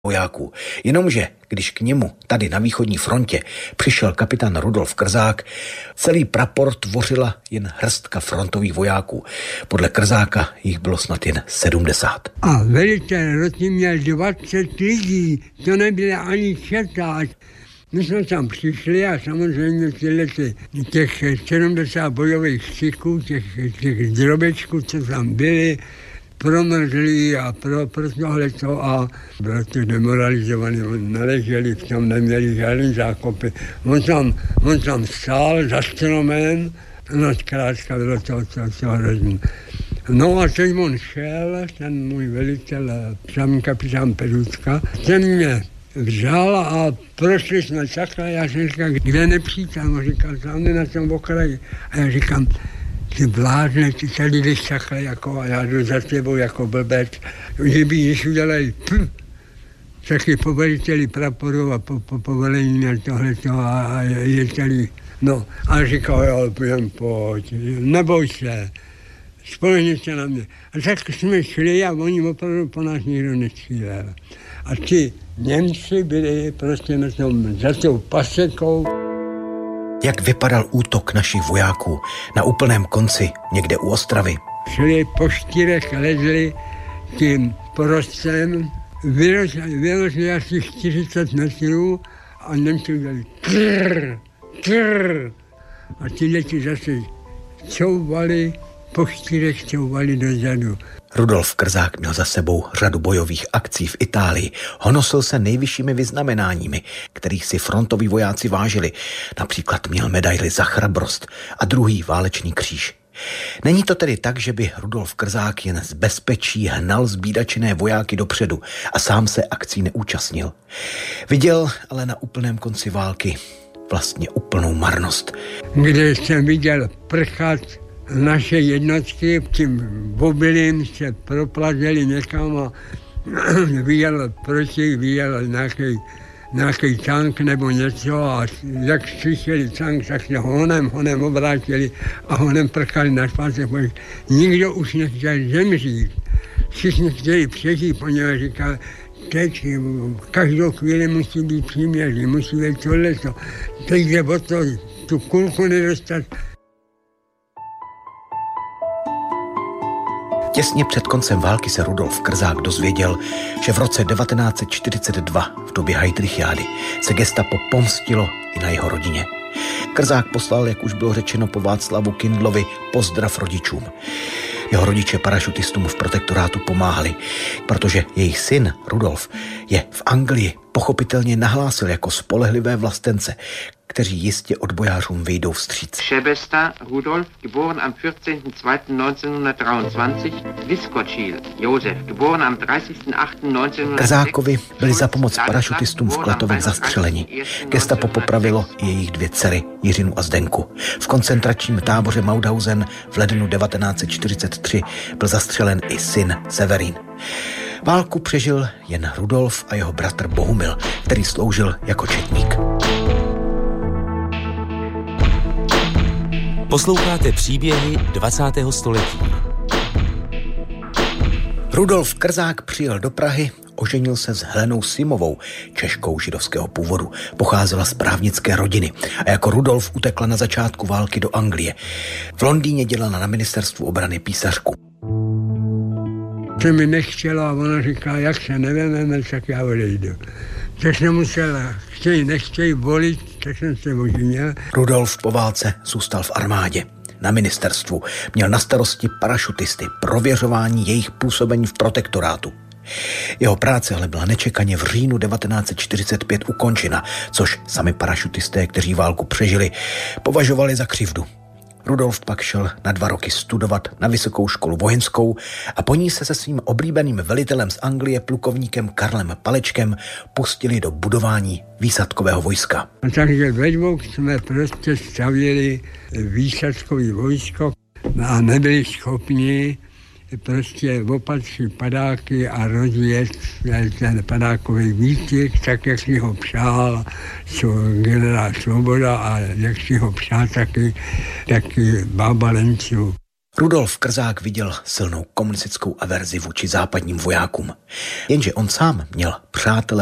vojáků. Jenomže, když k němu tady na východní frontě přišel kapitán Rudolf Krzák, celý prapor tvořila jen hrstka frontových vojáků. Podle Krzáka jich bylo snad jen 70. A velitel roty měl 20 lidí, to nebyla ani četa. My jsme tam přišli a samozřejmě těch 70 bojových střiků, těch drobečků, co tam byly, promrzlí a pro tohleto a bylo to demoralizovaný, naleželi v tom, neměli žádný zákopy. On tam stál za stromem, no zkrátka bylo to hrozný. No a teď on šel, ten můj velitel, samý kapitán Perucka, ten mě vzal a prošli jsme takhle, já jsem říkal, kde nepřítel, on říkal, tam na tom okraji. A já říkám, ty blázne, ty tady jdeš takhle jako, a já jdu za tebou jako blbec, že by když udělají taky po veliteli praporu a po velení na tohleto a jeteli, no a říkal, jo, pojď, neboj se, spolehni se na mě. A tak jsme šli a oni opravdu po nás nikdo nestřílel. A ti Němci byli prostě za tou pasekou. Jak vypadal útok našich vojáků na úplném konci, někde u Ostravy? Šli po 4, lezli tím porostem, vyložili asi 40 metrů a Němci udělali trrr. A ti leti zase couvali, po 4 couvali dozadu. Rudolf Krzák měl za sebou řadu bojových akcí v Itálii. Honosil se nejvyššími vyznamenáními, kterých si frontoví vojáci vážili. Například měl medaili za chrabrost a 2. válečný kříž. Není to tedy tak, že by Rudolf Krzák jen z bezpečí hnal zbídačené vojáky dopředu a sám se akcí neúčastnil. Viděl ale na úplném konci války vlastně úplnou marnost. Kde jsem viděl prchat naše jednotky tím bobilím se proplazili někam a vyjel nějaký tank nebo něco a jak slyšeli tank, tak se honem obrátili a honem prchali na špáce. Nikdo už nechtěl zemřít. Všichni chtěli přežít, poněvadž říkal, teď každou chvíli musí být příměří, musí být tohleto. Teď jde o to, tu kulku nedostat. Těsně před koncem války se Rudolf Krzák dozvěděl, že v roce 1942 v době Heydrichiády se gestapo pomstilo i na jeho rodině. Krzák poslal, jak už bylo řečeno, po Václavu Kindlovi pozdrav rodičům. Jeho rodiče parašutistům v protektorátu pomáhali, protože jejich syn Rudolf je v Anglii pochopitelně nahlásil jako spolehlivé vlastence, kteří jistě odbojářům vyjdou vstříc. Šebesta Rudolf, geboren am 14.2.1923, Vyskočil Josef, geboren am 30.8.1906. Krzákovi byli za pomoc parašutistům v Klatovech zastřeleni. Gestapo popravilo i jejich 2 dcery, Jiřinu a Zdenku. V koncentračním táboře Mauthausen v lednu 1943 byl zastřelen i syn Severín. Válku přežil jen Rudolf a jeho bratr Bohumil, který sloužil jako četník. Posloucháte příběhy 20. století. Rudolf Krzák přijel do Prahy, oženil se s Helenou Simovou, Češkou židovského původu. Pocházela z právnické rodiny a jako Rudolf utekla na začátku války do Anglie. V Londýně dělala na ministerstvu obrany písařku. Se mi nechtělo a ona říká, jak se nevememe, tak já odejdu. Tak jsem musela, nechtějí volit, tak jsem se oženil. Rudolf po válce zůstal v armádě. Na ministerstvu měl na starosti parašutisty, prověřování jejich působení v protektorátu. Jeho práce ale byla nečekaně v říjnu 1945 ukončena, což sami parašutisté, kteří válku přežili, považovali za křivdu. Rudolf pak šel na 2 roky studovat na vysokou školu vojenskou a po ní se svým oblíbeným velitelem z Anglie, plukovníkem Karlem Palečkem, pustili do budování výsadkového vojska. Takže ve 2 jsme prostě stavěli výsadkové vojsko a nebyli schopni prostě opatřit padáky a rozjet ten padákový výcvik, tak jak si ho přál generál Svoboda a jak si ho přál taky Bába Lenců. Rudolf Krzák viděl silnou komunistickou averzi vůči západním vojákům, jenže on sám měl přátele